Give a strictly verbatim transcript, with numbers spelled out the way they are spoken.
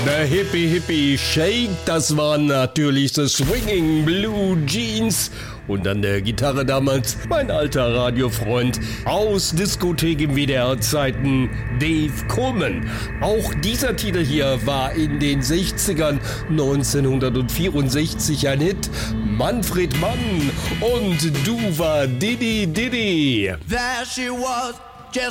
The Hippie Hippie Shake, das waren natürlich The Swinging Blue Jeans. Und an der Gitarre damals mein alter Radiofreund aus Diskothek im W D R-Zeiten, Dave Coleman. Auch dieser Titel hier war in den sechzigern, neunzehnhundertvierundsechzig ein Hit. Manfred Mann und Du war Didi Didi. There she was.